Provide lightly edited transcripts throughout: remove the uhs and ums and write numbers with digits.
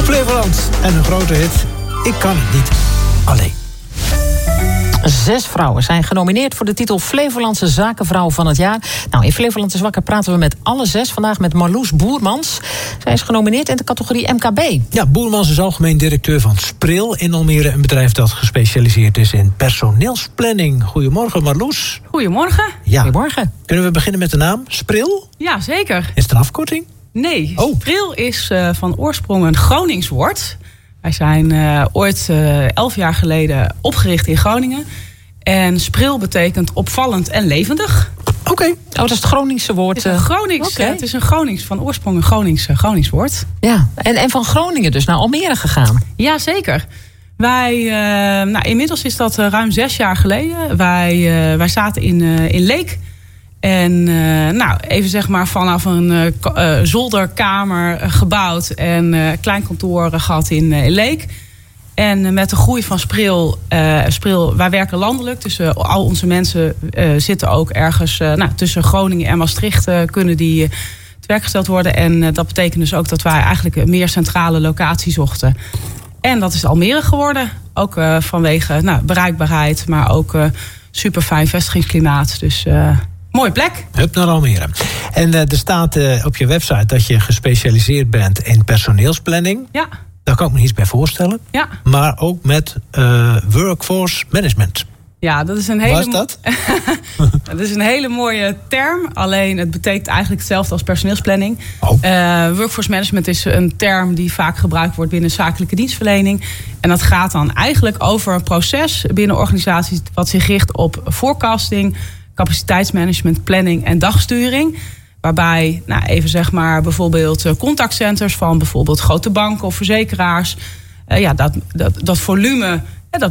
Flevoland en een grote hit. Ik kan het niet alleen. 6 vrouwen zijn genomineerd voor de titel Flevolandse Zakenvrouw van het jaar. Nou, in Flevoland is Wakker praten we met alle 6. Vandaag met Marloes Boermans. Zij is genomineerd in de categorie MKB. Ja, Boermans is algemeen directeur van Spril in Almere. Een bedrijf dat gespecialiseerd is in personeelsplanning. Goedemorgen, Marloes. Goedemorgen. Ja. Goedemorgen. Kunnen we beginnen met de naam Spril? Ja, zeker. Is het een afkorting? Nee, Oh. Spril is van oorsprong een Gronings woord. Wij zijn ooit 11 jaar geleden opgericht in Groningen. En Spril betekent opvallend en levendig. Oké. Oh, dat is het Groningse woord. Het is een Gronings, Oké. het is een Gronings, van oorsprong een Gronings woord. Ja, en van Groningen dus naar Almere gegaan. Ja, zeker. Wij, inmiddels is dat ruim 6 jaar geleden. Wij zaten in Leek. En even zeg maar vanaf een zolderkamer gebouwd en klein kantoor gehad in Leek. En met de groei van Spril, wij werken landelijk. Dus al onze mensen zitten ook ergens tussen Groningen en Maastricht kunnen die te werk gesteld worden. En dat betekent dus ook dat wij eigenlijk een meer centrale locatie zochten. En dat is Almere geworden. Ook vanwege bereikbaarheid, maar ook super fijn vestigingsklimaat. Dus mooie plek. Hup naar Almere. En er staat op je website dat je gespecialiseerd bent in personeelsplanning. Ja. Daar kan ik me iets bij voorstellen. Ja. Maar ook met workforce management. Ja, dat is een hele. Wat is dat? Dat is een hele mooie term. Alleen het betekent eigenlijk hetzelfde als personeelsplanning. Oh. Workforce management is een term die vaak gebruikt wordt binnen zakelijke dienstverlening. En dat gaat dan eigenlijk over een proces binnen organisaties wat zich richt op forecasting, capaciteitsmanagement, planning en dagsturing. Waarbij, even zeg maar, bijvoorbeeld contactcenters van bijvoorbeeld grote banken of verzekeraars. Dat volume,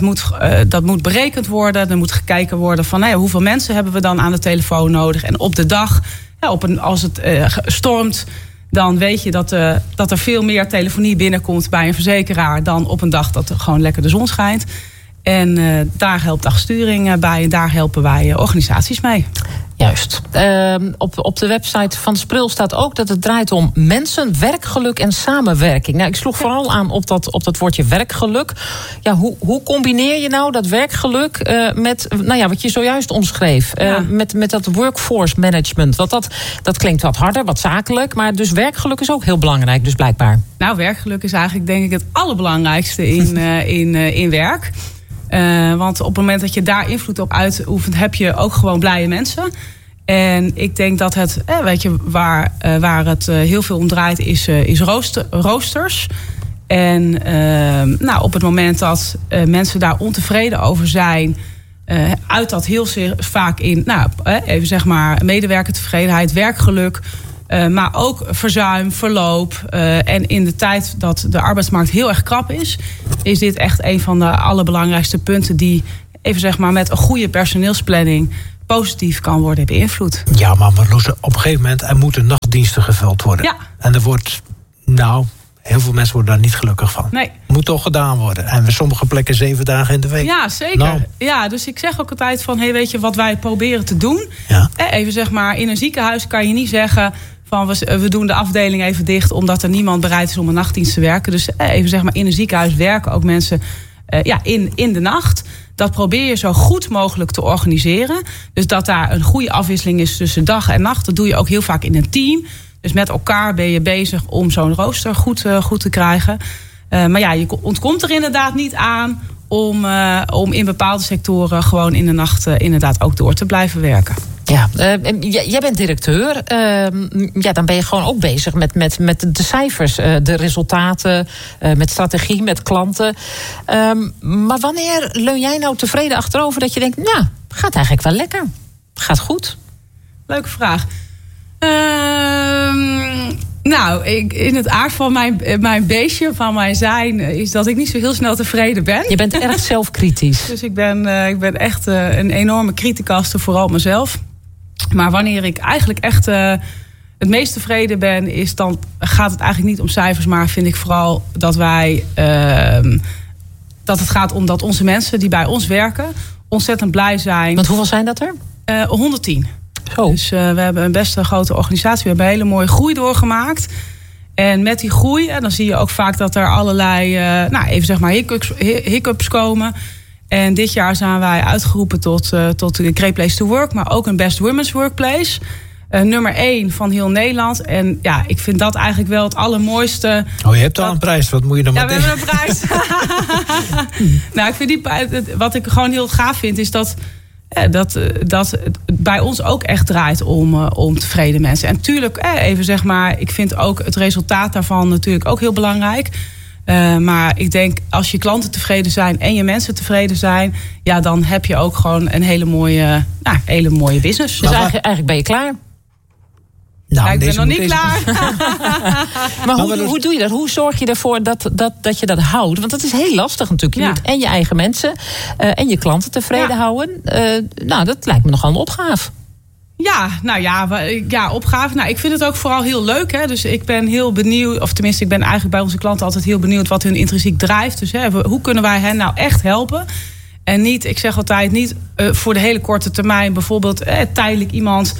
dat moet berekend worden. Er moet gekeken worden van hoeveel mensen hebben we dan aan de telefoon nodig. En op de dag, als het stormt, dan weet je dat er veel meer telefonie binnenkomt bij een verzekeraar dan op een dag dat er gewoon lekker de zon schijnt. En daar helpt dagsturing bij en daar helpen wij organisaties mee. Juist. Op de website van Spril staat ook dat het draait om mensen, werkgeluk en samenwerking. Nou, ik sloeg vooral aan op dat woordje werkgeluk. Ja, hoe combineer je nou dat werkgeluk met wat je zojuist omschreef? Met dat workforce management. Want dat klinkt wat harder, wat zakelijk. Maar dus werkgeluk is ook heel belangrijk, dus blijkbaar. Nou, werkgeluk is eigenlijk denk ik het allerbelangrijkste in werk. Want op het moment dat je daar invloed op uitoefent, heb je ook gewoon blije mensen. En ik denk dat het, waar het heel veel om draait, is roosters. En op het moment dat mensen daar ontevreden over zijn, uit dat heel vaak in, even zeg maar, medewerkertevredenheid, werkgeluk. Maar ook verzuim, verloop. En in de tijd dat de arbeidsmarkt heel erg krap is dit echt een van de allerbelangrijkste punten die, even zeg maar, met een goede personeelsplanning positief kan worden beïnvloed. Ja, maar Marloes, op een gegeven moment er moeten nachtdiensten gevuld worden. Ja. En er wordt, heel veel mensen worden daar niet gelukkig van. Nee. Moet toch gedaan worden. En bij sommige plekken 7 dagen in de week. Ja, zeker. Ja, dus ik zeg ook altijd van, weet je wat wij proberen te doen? Ja. Even zeg maar, in een ziekenhuis kan je niet zeggen van we doen de afdeling even dicht omdat er niemand bereid is om een nachtdienst te werken. Dus even zeg maar, in een ziekenhuis werken ook mensen in de nacht. Dat probeer je zo goed mogelijk te organiseren. Dus dat daar een goede afwisseling is tussen dag en nacht. Dat doe je ook heel vaak in een team. Dus met elkaar ben je bezig om zo'n rooster goed te krijgen. Maar je ontkomt er inderdaad niet aan om in bepaalde sectoren gewoon in de nacht inderdaad ook door te blijven werken. Ja, jij bent directeur. Dan ben je gewoon ook bezig met de cijfers, de resultaten, met strategie, met klanten. Maar wanneer leun jij nou tevreden achterover dat je denkt, gaat eigenlijk wel lekker, gaat goed? Leuke vraag. In het aard van mijn beestje, van mijn zijn, is dat ik niet zo heel snel tevreden ben. Je bent erg zelfkritisch. Dus ik ben echt een enorme criticaster, vooral mezelf. Maar wanneer ik eigenlijk echt het meest tevreden ben, dan gaat het eigenlijk niet om cijfers, maar vind ik vooral dat dat het gaat om dat onze mensen die bij ons werken ontzettend blij zijn. Want hoeveel zijn dat er? 110. Zo. Dus we hebben een best grote organisatie. We hebben een hele mooie groei doorgemaakt. En met die groei, dan zie je ook vaak dat er allerlei hiccups komen. En dit jaar zijn wij uitgeroepen tot de Great Place to Work, maar ook een Best Women's Workplace. Nummer 1 van heel Nederland. En ja, ik vind dat eigenlijk wel het allermooiste. Oh, je hebt al een prijs. Wat moet je dan maar denken? Ja, we hebben een prijs. Nou, ik vind wat ik gewoon heel gaaf vind, is dat het bij ons ook echt draait om tevreden mensen. En natuurlijk, even zeg maar, ik vind ook het resultaat daarvan natuurlijk ook heel belangrijk. Maar ik denk, als je klanten tevreden zijn en je mensen tevreden zijn, ja, dan heb je ook gewoon een hele mooie business. Dus eigenlijk ben je klaar. Nou, ik ben nog niet klaar. Maar hoe doe je dat? Hoe zorg je ervoor dat je dat houdt? Want dat is heel lastig natuurlijk. Je moet en je eigen mensen en je klanten tevreden houden. Dat lijkt me nogal een opgave. Opgave. Nou, ik vind het ook vooral heel leuk. Hè? Dus ik ben heel benieuwd, of tenminste, ik ben eigenlijk bij onze klanten altijd heel benieuwd wat hun intrinsiek drijft. Dus hoe kunnen wij hen nou echt helpen? En niet, ik zeg altijd, niet voor de hele korte termijn bijvoorbeeld tijdelijk iemand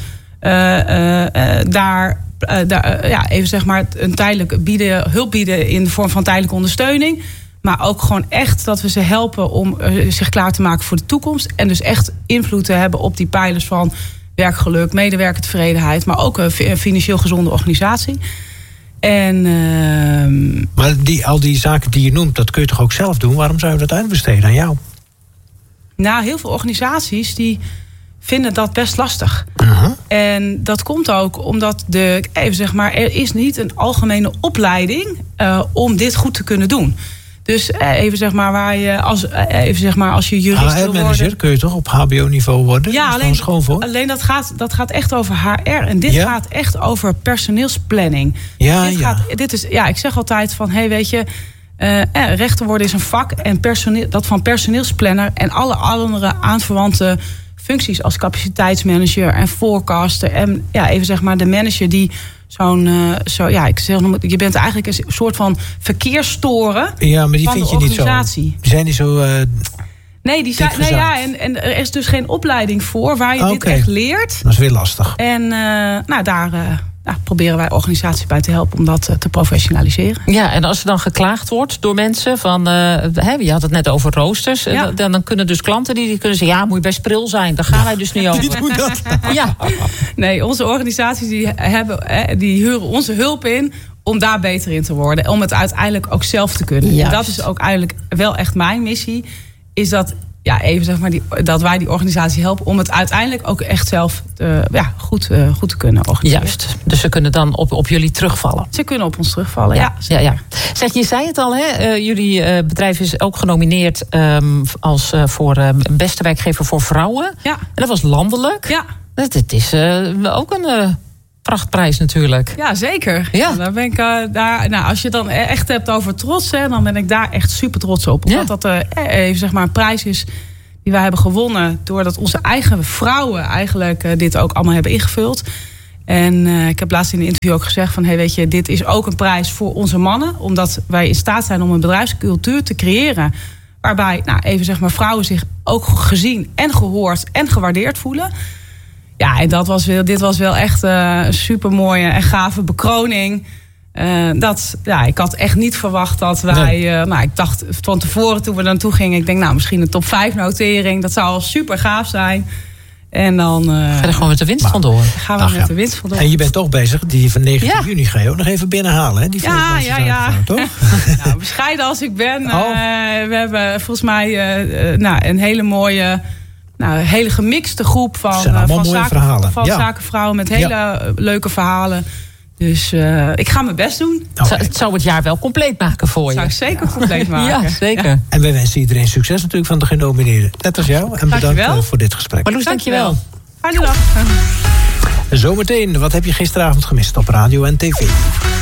even zeg maar een tijdelijk hulp bieden in de vorm van tijdelijke ondersteuning. Maar ook gewoon echt dat we ze helpen om zich klaar te maken voor de toekomst. En dus echt invloed te hebben op die pijlers van werkgeluk, medewerkertevredenheid, maar ook een financieel gezonde organisatie. Maar al die zaken die je noemt, dat kun je toch ook zelf doen? Waarom zou je dat uitbesteden aan jou? Nou, heel veel organisaties die vinden dat best lastig. Uh-huh. En dat komt ook omdat er is niet een algemene opleiding om dit goed te kunnen doen. Dus als je jurist wil worden, kun je toch op HBO-niveau worden? Ja, alleen dat gaat echt over HR. En dit gaat echt over personeelsplanning. Ik zeg altijd van, weet je, rechter worden is een vak. En dat van personeelsplanner en alle andere aanverwante functies als capaciteitsmanager en forecaster. En de manager die je bent eigenlijk een soort van verkeerstoren. Ja, maar die vind je niet zo. Die zijn niet zo. En er is dus geen opleiding voor waar je dit echt leert. Dat is weer lastig. En daar proberen wij organisaties bij te helpen om dat te professionaliseren. Ja, en als er dan geklaagd wordt door mensen van, je had het net over roosters. Ja. Dan kunnen dus klanten die kunnen zeggen, ja, moet je bij Spril zijn. Daar gaan wij dus niet over. Die doen dat. Ja. Nee, onze organisaties die huren onze hulp in om daar beter in te worden. Om het uiteindelijk ook zelf te kunnen. En dat is ook eigenlijk wel echt mijn missie. Is dat dat wij die organisatie helpen om het uiteindelijk ook echt zelf goed te kunnen organiseren. Juist, dus ze kunnen dan op jullie terugvallen. Ze kunnen op ons terugvallen, ja. Zeg, je zei het al, hè? Jullie bedrijf is ook genomineerd als voor beste werkgever voor vrouwen. Ja. En dat was landelijk. Ja. Het is ook een prachtprijs natuurlijk. Ja, zeker. Ja. Daar ben ik als je dan echt hebt over trots, dan ben ik daar echt super trots op. Omdat dat een prijs is die wij hebben gewonnen doordat onze eigen vrouwen eigenlijk dit ook allemaal hebben ingevuld. En ik heb laatst in een interview ook gezegd van, dit is ook een prijs voor onze mannen, omdat wij in staat zijn om een bedrijfscultuur te creëren waarbij vrouwen zich ook gezien en gehoord en gewaardeerd voelen. Ja, en dit was wel echt een supermooie en gave bekroning. Ik had echt niet verwacht dat wij... ik dacht van tevoren toen we er naartoe gingen, ik denk misschien een top 5 notering. Dat zou al super gaaf zijn. En dan ga er gewoon met de winst vandoor. Met de winst vandoor. En je bent toch bezig, die van 19 juni ga je ook nog even binnenhalen, hè? Die toch? Bescheiden als ik ben. We hebben volgens mij een hele mooie... een hele gemixte groep van zakenvrouwen met hele leuke verhalen. Dus ik ga mijn best doen. Het zou het jaar wel compleet maken voor je. Zou ik zeker compleet maken. Ja, zeker. Ja. En wij wensen iedereen succes natuurlijk van de genomineerden. Net als jou. En bedankt voor dit gesprek. Marloes, dankjewel. Fijne dag. Zometeen, wat heb je gisteravond gemist op radio en tv?